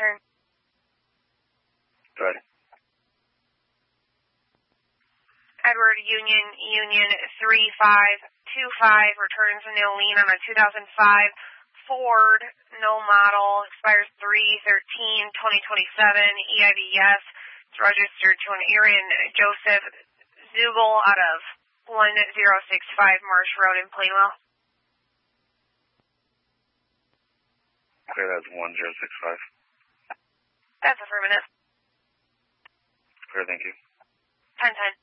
turn. Good. Edward Union 3525 returns a no lien on a 2005 Ford, no model, expires 3/13/2027, EID yes. It's registered to an Aaron Joseph Zugel out of 1065 Marsh Road in Plainwell. Okay, that's 1065. That's affirmative. Okay, thank you. 10-10.